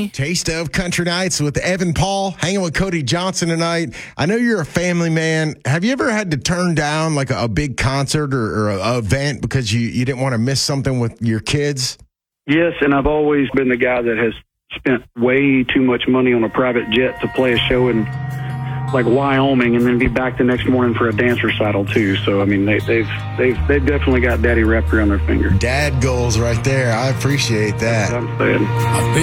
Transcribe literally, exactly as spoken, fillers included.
Taste of Country Nights with Evan Paul, hanging with Cody Johnson tonight. I know you're a family man. Have you ever had to turn down like a, a big concert or, or a, a event because you, you didn't want to miss something with your kids? Yes, and I've always been the guy that has spent way too much money on a private jet to play a show in like Wyoming and then be back the next morning for a dance recital too. So I mean, they, they've they've they've definitely got daddy wrapped around their finger. Dad goals right there. I appreciate that. That's what I'm saying.